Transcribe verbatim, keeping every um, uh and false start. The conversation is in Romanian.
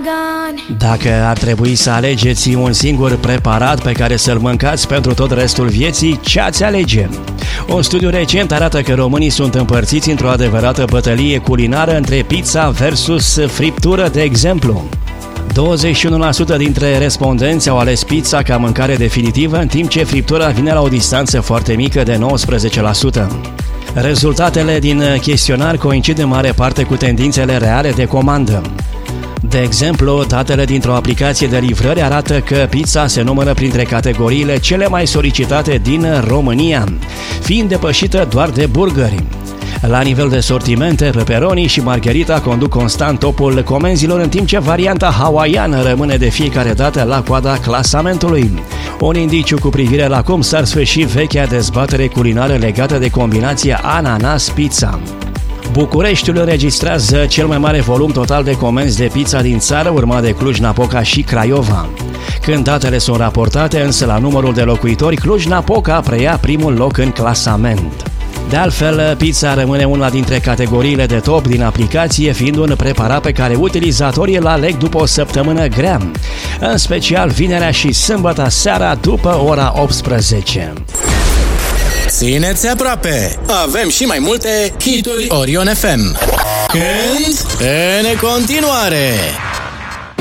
Dacă ar trebui să alegeți un singur preparat pe care să-l mâncați pentru tot restul vieții, ce ați alege? Un studiu recent arată că românii sunt împărțiți într-o adevărată bătălie culinară între pizza versus friptură, de exemplu. douăzeci și unu la sută dintre respondenți au ales pizza ca mâncare definitivă, în timp ce friptura vine la o distanță foarte mică de nouăsprezece la sută. Rezultatele din chestionar coincid în mare parte cu tendințele reale de comandă. De exemplu, datele dintr-o aplicație de livrări arată că pizza se numără printre categoriile cele mai solicitate din România, fiind depășită doar de burgeri. La nivel de sortimente, pepperoni și margherita conduc constant topul comenzilor, în timp ce varianta hawaiană rămâne de fiecare dată la coada clasamentului. Un indiciu cu privire la cum s-ar sfârși vechea dezbatere culinară legată de combinația ananas-pizza. Bucureștiul înregistrează cel mai mare volum total de comenzi de pizza din țară, urmat de Cluj-Napoca și Craiova. Când datele sunt raportate însă la numărul de locuitori, Cluj-Napoca preia primul loc în clasament. De altfel, pizza rămâne una dintre categoriile de top din aplicație, fiind un preparat pe care utilizatorii îl aleg după o săptămână grea, în special vinerea și sâmbătă seara după ora optsprezece. Țineți aproape! Avem și mai multe hituri Orion F M. Când? În continuare!